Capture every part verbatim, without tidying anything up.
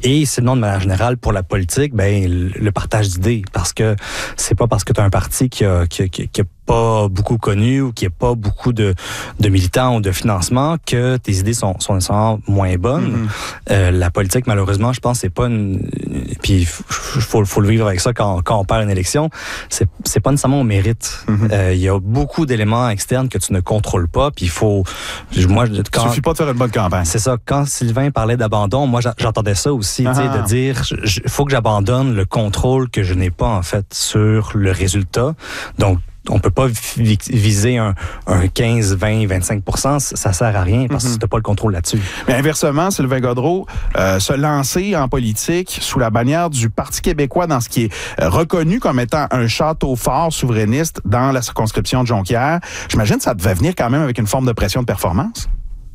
Et sinon, de manière générale, pour la politique, ben le, le partage d'idées. Parce que c'est pas parce que tu as un parti qui a, qui, qui, qui a pas beaucoup connu ou qui n'a pas beaucoup de, de militants ou de financement que tes idées sont, sont nécessairement moins bonnes. Mm-hmm. Euh, la politique, malheureusement, je pense, c'est pas une... Puis il faut, faut le vivre avec ça quand, quand on perd une élection. C'est, c'est pas nécessairement au mérite. Il mm-hmm. euh, y a beaucoup d'éléments externes que tu ne contrôles pas. Puis il faut... Moi, quand, il suffit pas de faire une bonne campagne. C'est ça. Quand Sylvain parlait d'abandon, moi, j'entendais ça aussi, uh-huh. de dire, il faut que j'abandonne le contrôle que je n'ai pas, en fait, sur le résultat. Donc, on peut pas viser un, un quinze, vingt, vingt-cinq pour cent, ça sert à rien parce mm-hmm. que t'as pas le contrôle là-dessus. Mais inversement, Sylvain Gaudreault, euh, se lancer en politique sous la bannière du Parti québécois dans ce qui est reconnu comme étant un château fort souverainiste dans la circonscription de Jonquière, j'imagine que ça devait venir quand même avec une forme de pression de performance?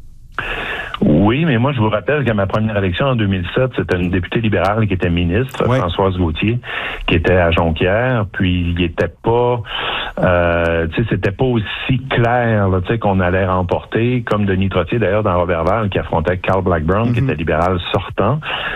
Oui, mais moi, je vous rappelle qu'à ma première élection en deux mille sept, c'était une députée libérale qui était ministre, oui. Françoise Gauthier, qui était à Jonquière, puis il était pas... Euh, tu sais, c'était pas aussi clair, là, tu sais, qu'on allait remporter, comme Denis Trottier, d'ailleurs, dans Robertval, qui affrontait Carl Blackburn, mm-hmm. qui était libéral sortant.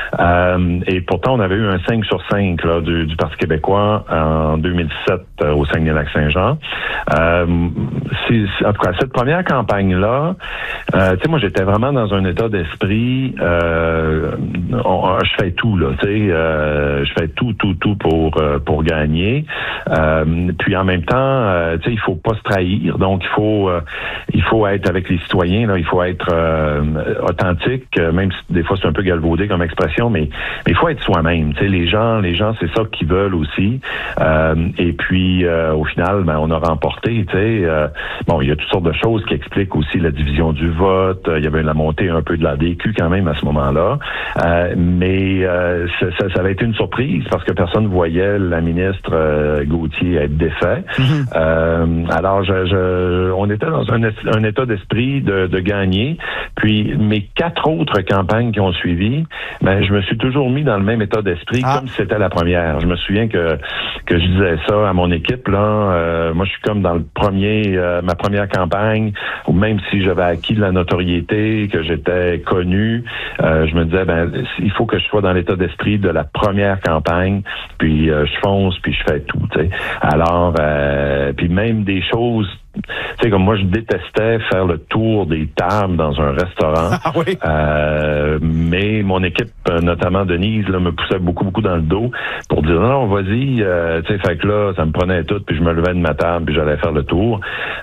Euh, et pourtant, on avait eu un cinq sur cinq, là, du, du Parti québécois en deux mille sept euh, au Saguenay-Lac-Saint-Jean. Euh, c'est, c'est, en tout cas, cette première campagne-là, euh, tu sais, moi, j'étais vraiment dans un état d'esprit, euh, on, je fais tout, là, tu sais, euh, je fais tout, tout, tout pour, euh, pour gagner. Euh, puis en même temps, Euh, tu sais, il faut pas se trahir, donc il faut euh, il faut être avec les citoyens, là, il faut être euh, authentique, euh, même si des fois c'est un peu galvaudé comme expression, mais mais il faut être soi-même. Tu sais, les gens, les gens, c'est ça qu'ils veulent aussi. Euh, et puis euh, au final, ben on a remporté. Tu sais, euh, bon, il y a toutes sortes de choses qui expliquent aussi la division du vote. Il y avait la montée un peu de la D Q quand même à ce moment-là, euh, mais euh, ça, ça, ça avait été une surprise parce que personne voyait la ministre euh, Gauthier être défait. Mm-hmm. Euh, alors, je, je, on était dans un, un état d'esprit de, de gagner. Puis, mes quatre autres campagnes qui ont suivi, ben, je me suis toujours mis dans le même état d'esprit ah. comme si c'était la première. Je me souviens que que je disais ça à mon équipe. Là, euh, moi, je suis comme dans le premier, euh, ma première campagne, où même si j'avais acquis de la notoriété, que j'étais connu, euh, je me disais, ben, il faut que je sois dans l'état d'esprit de la première campagne. Puis, euh, je fonce, puis je fais tout. T'sais. Alors. Euh, puis même des choses, tu sais, comme moi, je détestais faire le tour des tables dans un restaurant. Ah oui? Euh, mais mon équipe, notamment Denise, là, me poussait beaucoup, beaucoup dans le dos pour dire non, vas-y. Euh, tu sais, fait que là, ça me prenait tout, puis je me levais de ma table, puis j'allais faire le tour.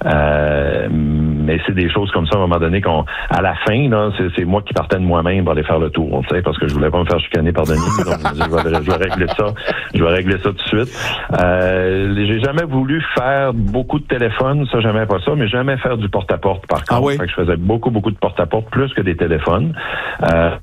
Euh, mais c'est des choses comme ça, à un moment donné, qu'on, à la fin, là, c'est, c'est moi qui partais de moi-même pour aller faire le tour, tu sais, parce que je voulais pas me faire chicaner par Denise. Donc, je, je, vais, je vais régler ça. Je vais régler ça tout de suite. Euh, j'ai jamais voulu faire beaucoup de téléphone, ça, j'aimais pas ça, mais jamais faire du porte-à-porte, par contre. Ah oui? Fait que je faisais beaucoup, beaucoup de porte-à-porte, plus que des téléphones. Euh,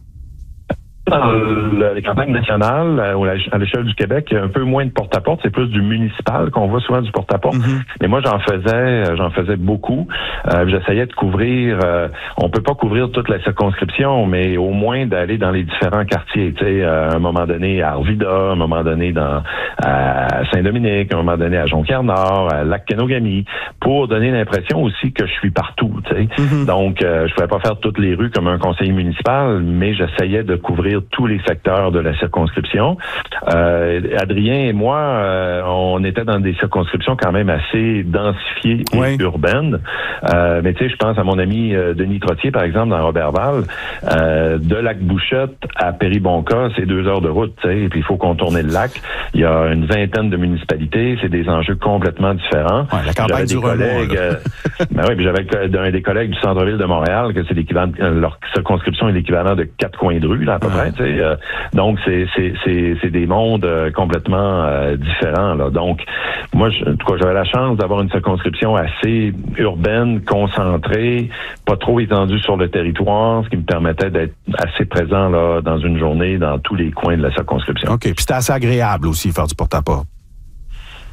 Dans le, les campagnes nationales, à l'échelle du Québec, il y a un peu moins de porte-à-porte. C'est plus du municipal qu'on voit souvent du porte-à-porte. Mm-hmm. Mais moi, j'en faisais, j'en faisais beaucoup. Euh, j'essayais de couvrir. Euh, on peut pas couvrir toute la circonscription, mais au moins d'aller dans les différents quartiers. Tu sais, à un moment donné à Arvida, à un moment donné dans à Saint-Dominique, à un moment donné à Jonquière-Nord, à Lac-Kenogami, pour donner l'impression aussi que je suis partout. Tu sais, mm-hmm. donc euh, je pouvais pas faire toutes les rues comme un conseiller municipal, mais j'essayais de couvrir tous les secteurs de la circonscription. Euh, Adrien et moi, euh, on était dans des circonscriptions quand même assez densifiées et oui. urbaines. Euh, mais tu sais, je pense à mon ami euh, Denis Trottier, par exemple, dans Roberval, euh, de Lac-Bouchette à Péribonka, c'est deux heures de route, tu sais, et puis il faut contourner le lac. Il y a une vingtaine de municipalités, c'est des enjeux complètement différents. Ouais, la campagne du collègues, euh, ben oui, puis j'avais un des collègues du centre-ville de Montréal, que c'est l'équivalent, euh, leur circonscription est l'équivalent de quatre coins de rue, là, à peu ouais. près. Euh, donc, c'est, c'est, c'est, c'est des mondes euh, complètement euh, différents. Là. Donc, moi, je, en tout cas, j'avais la chance d'avoir une circonscription assez urbaine, concentrée, pas trop étendue sur le territoire, ce qui me permettait d'être assez présent là dans une journée dans tous les coins de la circonscription. OK. Puis c'était assez agréable aussi, faire du porte-à-porte.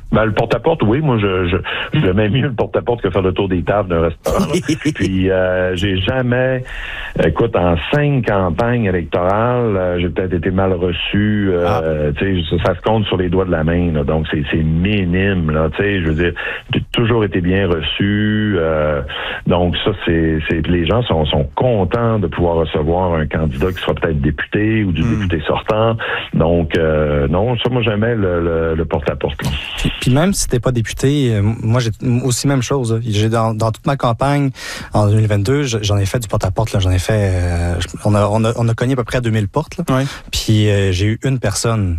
Ben, le porte-à-porte, oui. Moi, je, je, je mets mieux le porte-à-porte que faire le tour des tables d'un restaurant. Puis, euh, j'ai jamais, écoute, en cinq campagnes électorales, euh, j'ai peut-être été mal reçu. Euh, ah. Tu sais, ça, ça se compte sur les doigts de la main. Là, donc, c'est, c'est minime. Là, tu sais, je veux dire, j'ai toujours été bien reçu. Euh, donc, ça, c'est, c'est, les gens sont, sont contents de pouvoir recevoir un candidat qui sera peut-être député ou du mmh. député sortant. Donc, euh, non, ça, moi, j'aimais le, le, le porte-à-porte. Là. Puis même si t'es pas député, moi j'ai aussi même chose. J'ai dans, dans toute ma campagne en deux mille vingt-deux, j'en ai fait du porte-à-porte. Là, j'en ai fait, euh, on a on a on a cogné à peu près à deux mille portes. Là. Ouais. Puis euh, j'ai eu une personne